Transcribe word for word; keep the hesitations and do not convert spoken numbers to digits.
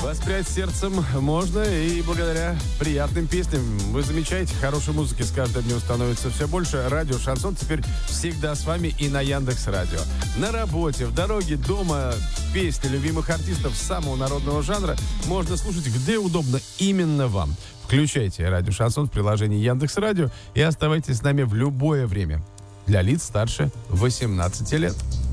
Воспрять сердцем можно и благодаря приятным песням. Вы замечаете, хорошей музыки с каждым днем становится все больше. Радио «Шансон» теперь всегда с вами и на Яндекс.Радио. На работе, в дороге, дома песни любимых артистов самого народного жанра можно слушать где удобно именно вам. Включайте радио «Шансон» в приложении Яндекс.Радио и оставайтесь с нами в любое время. Для лиц старше восемнадцати лет.